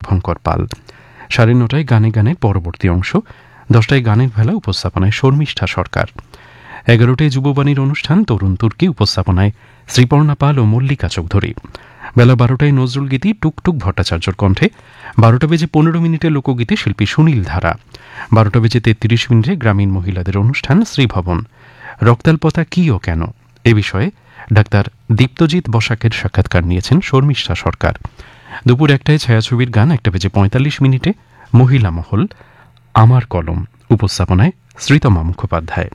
দীপঙ্কর পাল। 9:30 গানে গানের পরবর্তী অংশ। 10টায় গানের ভেলা, উপস্থাপনায় শর্মিষ্ঠা সরকার। 11টায় যুববাণীর অনুষ্ঠান তরুণ তুর্কি, উপস্থাপনায় শ্রীপর্ণা পাল ও মল্লিকা চৌধুরী। বেলা 12টায় নজরুল গীতি টুকটুক ভট্টাচার্যর কণ্ঠে। 12:15 লোকগীতি শিল্পী সুনীল ধারা। 12:33 গ্রামীণ মহিলাদের অনুষ্ঠান শ্রীভবন। রক্তাল্পতা কি ও কেন এ বিষয়ে ডাক্তার দীপ্তজিৎ বসাকের সাক্ষাৎকার নিয়েছেন শর্মিষ্ঠা সরকার। দুপুর 1টায় ছায়াছবির গান। 1:45 মহিলা মহল, আমার কলম, উপস্থাপনায় শ্রীতমা মুখোপাধ্যায়।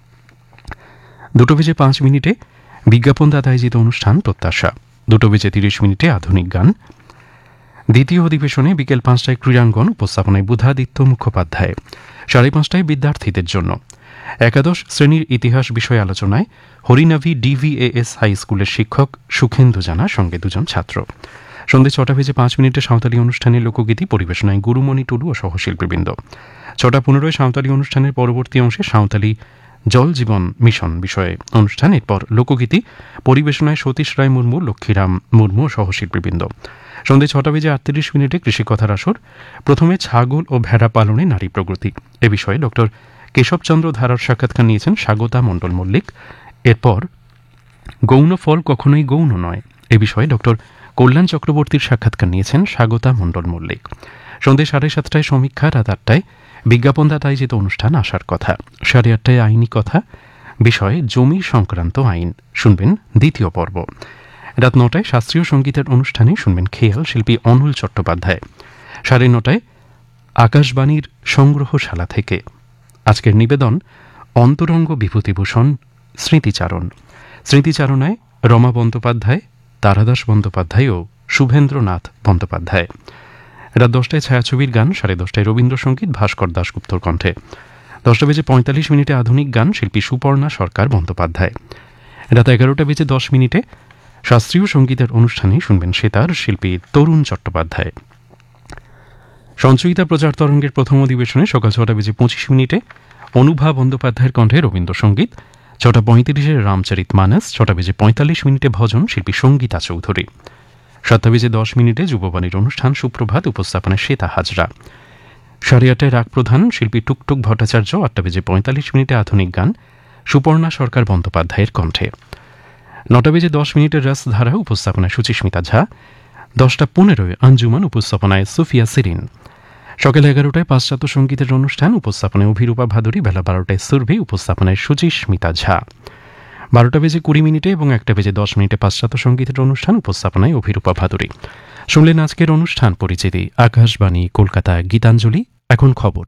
2:05 বিজ্ঞাপন দাতায়জিত অনুষ্ঠান প্রত্যাশা। 2:30 আধুনিক গান। দ্বিতীয় অধিবেশনে বিকেল 5টায় ক্রীড়াঙ্গন, উপস্থাপনায় বুধাদিত্য মুখোপাধ্যায়। 5:30 বিদ্যার্থীদের জন্য একাদশ শ্রেণীর ইতিহাস বিষয় আলোচনায় হরিনাভি ডিভিএএস হাই স্কুলের শিক্ষক সুখেন্দু জানা সঙ্গে 2জন ছাত্র। সন্ধ্যে 6:05 সাঁওতালি অনুষ্ঠানের লোকগীতি পরিবেশনায় গুরুমণি টুডু ও সহশিল্পীবৃন্দ। 6:15 সাঁওতালি অনুষ্ঠানের পরবর্তী অংশে সাঁওতালি জল জীবন মিশন বিষয়ে অনুষ্ঠান। এরপর লোকগীতি পরিবেশনায় সতীশ রায় মুর্মু, লক্ষ্মীরাম মুর্মু ও সহশিল্পীবৃন্দ। সন্ধ্যে 6:38 কৃষিকথার আসর। প্রথমে ছাগল ও ভেড়া পালনে নারী প্রগতি এ বিষয়ে ডক্টর কেশবচন্দ্র ধারার সাক্ষাৎকার নিয়েছেন স্বাগতা মণ্ডল মল্লিক। এরপর গৌণ ফল কখনোই গৌণ নয় এ বিষয়ে ডক্টর কল্যাণ চক্রবর্তীর সাক্ষাৎকার নিয়েছেন স্বাগতা মণ্ডল মল্লিক। সন্ধ্যে 7:30 সমীক্ষা। রাত 8টায় বিজ্ঞাপনদাতায়জিত অনুষ্ঠান আসার কথা। 8:30 আইনি কথা বিষয়ে জমি সংক্রান্ত আইন শুনবেন দ্বিতীয় পর্ব। রাত 9টায় শাস্ত্রীয় সঙ্গীতের অনুষ্ঠানে শুনবেন খেয়াল, শিল্পী অনুল চট্টোপাধ্যায়। 9:30 আকাশবাণীর সংগ্রহশালা থেকে আজকের নিবেদন অন্তরঙ্গ বিভূতিভূষণ স্মৃতিচারণ। স্মৃতিচারণায় রমা বন্দ্যোপাধ্যায়, তারাদাস বন্দ্যোপাধ্যায় ও শুভেন্দ্রনাথ বন্দ্যোপাধ্যায়। রাত 10টায় ছায়াছবির গান। 10:30 রবীন্দ্রসঙ্গীত ভাস্কর দাশগুপ্তর কণ্ঠে। 10:45 আধুনিক গান, শিল্পী সুপর্ণা সরকার বন্দ্যোপাধ্যায়। রাত 11:10 শাস্ত্রীয় সঙ্গীতের অনুষ্ঠানে শুনবেন সেতার, শিল্পী তরুণ চট্টোপাধ্যায়। সঞ্চয়িতা প্রচার তরঙ্গের প্রথম অধিবেশনে সকাল 6:25 অনুভা বন্দ্যোপাধ্যায়ের কণ্ঠে রবীন্দ্রসঙ্গীত। 6:35 রামচরিত মানস। 6:45 ভজন, শিল্পী সঙ্গীতা চৌধুরী। 7:10 যুববাণীর অনুষ্ঠান সুপ্রভাত, উপস্থাপনায় শ্বেতা হাজরা। 8:30 রাগ প্রধান, শিল্পী টুকটুক ভট্টাচার্য। 8:45 আধুনিক গান, সুপর্ণা সরকার বন্দ্যোপাধ্যায়ের কণ্ঠে। 9:10 রসধারা, উপস্থাপনায় সুচিস্মিতা ঝা। 10:15 আঞ্জুমান, উপস্থাপনায় সুফিয়া সিরিন। সকাল 11টায় পাশ্চাত্য সঙ্গীতের অনুষ্ঠান, উপস্থাপনায় অভিরূপা ভাদুরী। বেলা 12টায় সুরভি, উপস্থাপনায় সুচিস্মিতা ঝা। 12:20 এবং 1:10 পাশ্চাত্য সঙ্গীতের অনুষ্ঠান, উপস্থাপনায় অভিরূপা ভাদুরী। শুনলেন আজকের অনুষ্ঠান পরিচিতি। আকাশবাণী কলকাতা, গীতাঞ্জলি। এখন খবর।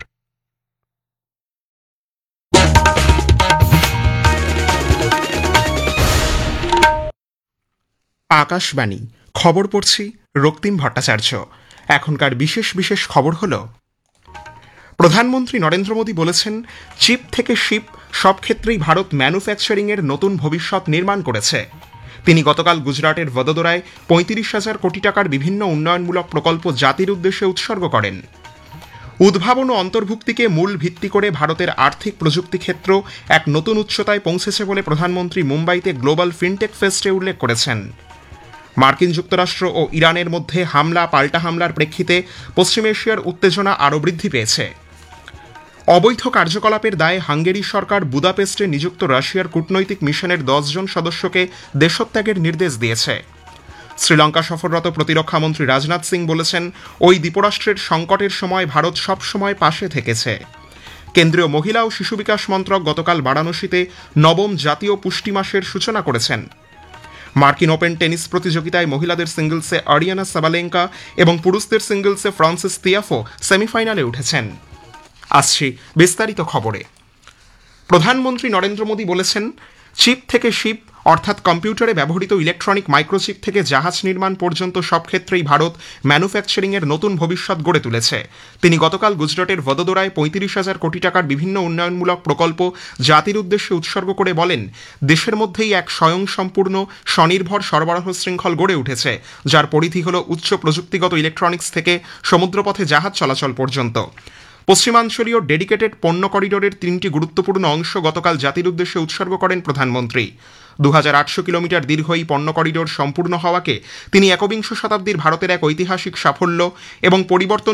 আকাশবাণী খবর পড়ছি রক্তিম ভট্টাচার্য। এখনকার বিশেষ বিশেষ খবর হল, প্রধানমন্ত্রী নরেন্দ্র মোদী বলেছেন, চিপ থেকে শিপ সব ক্ষেত্রেই ভারত ম্যানুফ্যাকচারিংয়ের নতুন ভবিষ্যৎ নির্মাণ করেছে। তিনি গতকাল গুজরাটের ভদোদরায় 35,000 কোটি টাকার বিভিন্ন উন্নয়নমূলক প্রকল্প জাতির উদ্দেশ্যে উৎসর্গ করেন। উদ্ভাবন ও অন্তর্ভুক্তিকে মূল ভিত্তি করে ভারতের আর্থিক প্রযুক্তি ক্ষেত্র এক নতুন উচ্চতায় পৌঁছেছে বলে প্রধানমন্ত্রী মুম্বাইতে গ্লোবাল ফিনটেক ফেস্টে উল্লেখ করেছেন। মার্কিন যুক্তরাষ্ট্র ও ইরানের মধ্যে পাল্টা হামলার প্রেক্ষিতে পশ্চিম এশিয়ার উত্তেজনা আরও বৃদ্ধি পেয়েছে। অবৈধ কার্যকলাপের দায়ে হাঙ্গেরি সরকার বুদাপেস্টে নিযুক্ত রাশিয়ার কূটনৈতিক মিশনের 10 জন সদস্যকে দেশত্যাগের নির্দেশ দিয়েছে। শ্রীলঙ্কা সফররত প্রতিরক্ষামন্ত্রী রাজনাথ সিং বলেছেন, ওই দ্বীপরাষ্ট্রের সংকটের সময় ভারত সবসময় পাশে থেকেছে। কেন্দ্রীয় মহিলা ও শিশু বিকাশ মন্ত্রক গতকাল বারাণসীতে 9ম জাতীয় পুষ্টি মাসের সূচনা করেছেন। মার্কিন ওপেন টেনিস প্রতিযোগিতায় মহিলাদের সিঙ্গলসে আরিয়ানা সাবালেঙ্কা এবং পুরুষদের সিঙ্গলসে ফ্রান্সিস তিয়াফো সেমিফাইনালে উঠেছেন। আসছি বিস্তারিত খবরে। প্রধানমন্ত্রী নরেন্দ্র মোদী বলেছেন, চিপ থেকে শিপ অর্থাৎ কম্পিউটারে ব্যবহৃত ইলেকট্রনিক মাইক্রোচিপ থেকে জাহাজ নির্মাণ পর্যন্ত সব ক্ষেত্রেই ভারত ম্যানুফ্যাকচারিংয়ের নতুন ভবিষ্যৎ গড়ে তুলেছে। তিনি গতকাল গুজরাটের ভদোদরায় 35,000 কোটি টাকার বিভিন্ন উন্নয়নমূলক প্রকল্প জাতির উদ্দেশ্যে উৎসর্গ করে বলেন, দেশের মধ্যেই এক স্বয়ংসম্পূর্ণ স্বনির্ভর সরবরাহ শৃঙ্খল গড়ে উঠেছে, যার পরিধি হল উচ্চ প্রযুক্তিগত ইলেকট্রনিক্স থেকে সমুদ্রপথে জাহাজ চলাচল পর্যন্ত। পশ্চিমাঞ্চলীয় ডেডিকেটেড পণ্য করিডোরের 3টি গুরুত্বপূর্ণ অংশ গতকাল জাতির উদ্দেশ্যে উৎসর্গ করেন প্রধানমন্ত্রী। 2800 কিলোমিটার দীর্ঘ এই পণ্য করিডোর সম্পূর্ণ হওয়াকে তিনি একবিংশ শতাব্দীর ভারতের এক ঐতিহাসিক সাফল্য এবং পরিবর্তন